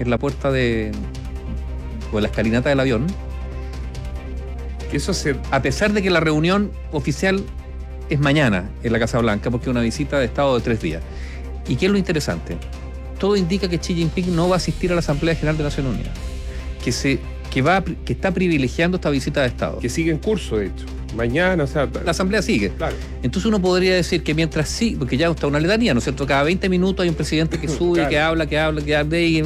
en la puerta o en la escalinata del avión. A pesar de que la reunión oficial es mañana en la Casa Blanca, porque es una visita de Estado de 3 días. ¿Y qué es lo interesante? Todo indica que Xi Jinping no va a asistir a la Asamblea General de Naciones Unidas, que está privilegiando esta visita de Estado. Que sigue en curso, de hecho. Mañana, o sea... La Asamblea sigue. Claro. Entonces uno podría decir que mientras sí, porque ya está una letanía, ¿no es cierto? Cada 20 minutos hay un presidente que sube, claro, que habla, y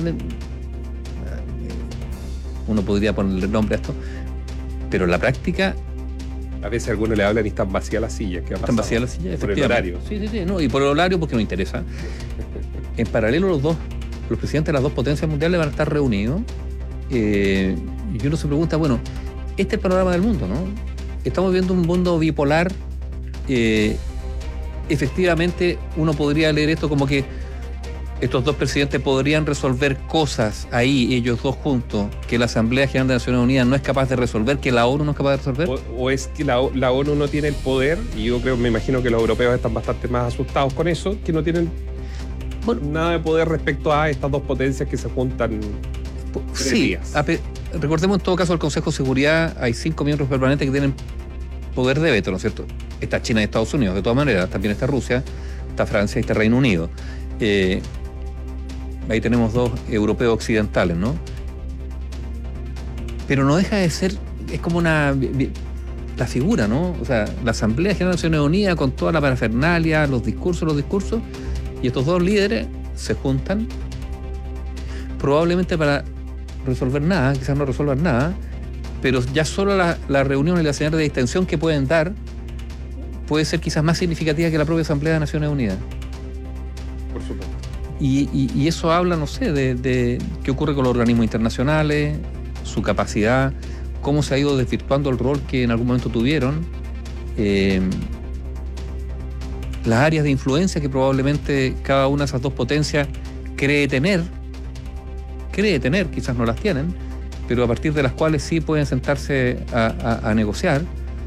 uno podría ponerle nombre a esto. Pero en la práctica... A veces algunos le hablan y están vacías las sillas. Están vacías las sillas, por el horario. Sí, no, y por el horario porque no interesa. En paralelo los presidentes de las dos potencias mundiales van a estar reunidos. Y uno se pregunta, bueno, este es el panorama del mundo, ¿no? Estamos viendo un mundo bipolar. Efectivamente, uno podría leer esto como que estos dos presidentes podrían resolver cosas ahí, ellos dos juntos, que la Asamblea General de Naciones Unidas no es capaz de resolver, que la ONU no es capaz de resolver. O es que la ONU no tiene el poder, y yo me imagino que los europeos están bastante más asustados con eso, que no tienen nada de poder respecto a estas dos potencias que se juntan 3 días. Recordemos en todo caso el Consejo de Seguridad, hay 5 miembros permanentes que tienen poder de veto, ¿no es cierto? Está China y Estados Unidos, de todas maneras, también está Rusia, está Francia y está Reino Unido. Ahí tenemos 2 europeos occidentales, ¿no? Pero no deja de ser, es como la figura, ¿no? O sea, la Asamblea General de Naciones Unidas con toda la parafernalia, los discursos, y estos 2 líderes se juntan probablemente para resolver nada, quizás no resuelvan nada, pero ya solo la reunión y la señal de distensión que pueden dar puede ser quizás más significativa que la propia Asamblea de Naciones Unidas. Por supuesto. Y eso habla, no sé, de qué ocurre con los organismos internacionales, su capacidad, cómo se ha ido desvirtuando el rol que en algún momento tuvieron, las áreas de influencia que probablemente cada una de esas dos potencias cree tener, quizás no las tienen, pero a partir de las cuales sí pueden sentarse a negociar.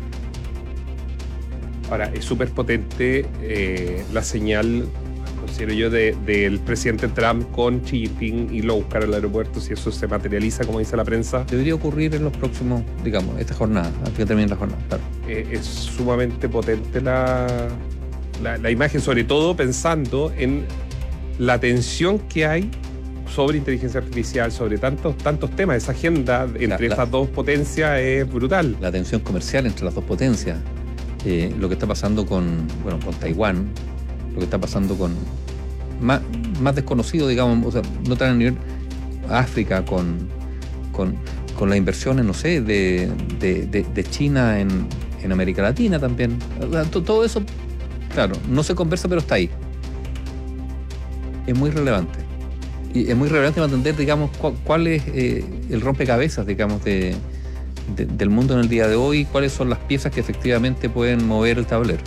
Ahora, es súper potente la señal, considero yo, del presidente Trump con Xi Jinping y lo buscar al aeropuerto, si eso se materializa, como dice la prensa. Debería ocurrir en los próximos, esta jornada, antes que termine la jornada, claro. Es sumamente potente la imagen, sobre todo pensando en la tensión que hay sobre inteligencia artificial, sobre tantos temas. Esa agenda entre estas dos potencias es brutal. La tensión comercial entre las dos potencias. Lo que está pasando con Taiwán, lo que está pasando con más desconocido, digamos, o sea, no tan a nivel África, con las inversiones, no sé, de China en América Latina también. O sea, todo eso, claro, no se conversa, pero está ahí. Es muy relevante. Y es muy relevante para entender, digamos, cuál es el rompecabezas, digamos, del mundo en el día de hoy, cuáles son las piezas que efectivamente pueden mover el tablero.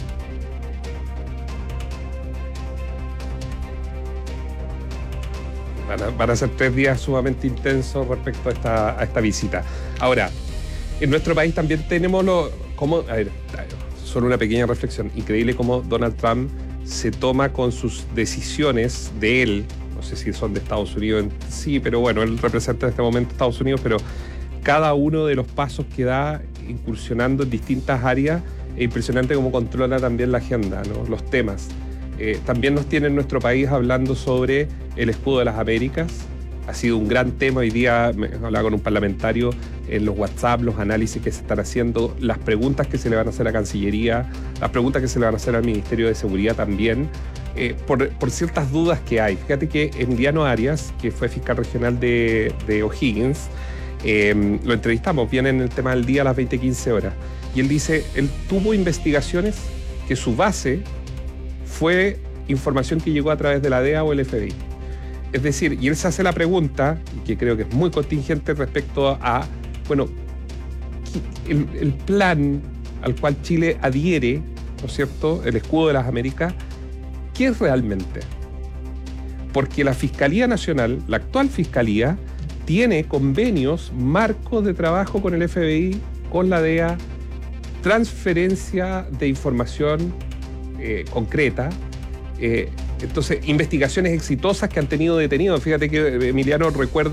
Van a ser 3 días sumamente intensos respecto a esta visita. Ahora, en nuestro país también tenemos solo una pequeña reflexión. Increíble cómo Donald Trump se toma con sus decisiones de él. No sé si son de Estados Unidos en sí, pero bueno, él representa en este momento Estados Unidos, pero cada uno de los pasos que da incursionando en distintas áreas, es impresionante cómo controla también la agenda, ¿no? Los temas. También nos tiene en nuestro país hablando sobre el escudo de las Américas. Ha sido un gran tema. Hoy día hablaba con un parlamentario en los WhatsApp, los análisis que se están haciendo, las preguntas que se le van a hacer a Cancillería, las preguntas que se le van a hacer al Ministerio de Seguridad también, por ciertas dudas que hay. Fíjate que Emiliano Arias, que fue fiscal regional de O'Higgins, lo entrevistamos, viene en el tema del día a las 20:15 horas, y él dice, él tuvo investigaciones que su base fue información que llegó a través de la DEA o el FBI. Es decir, y él se hace la pregunta, que creo que es muy contingente respecto a, bueno, el plan al cual Chile adhiere, ¿no es cierto?, el escudo de las Américas, ¿qué es realmente? Porque la Fiscalía Nacional, la actual Fiscalía, tiene convenios, marcos de trabajo con el FBI, con la DEA, transferencia de información concreta, entonces investigaciones exitosas que han tenido detenidos. Fíjate que Emiliano recuerda